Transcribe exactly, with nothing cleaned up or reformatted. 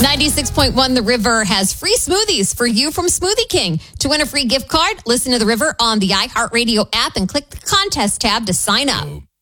ninety-six point one The River has free smoothies for you from Smoothie King. To win a free gift card, listen to The River on the iHeartRadio app and click the contest tab to sign up.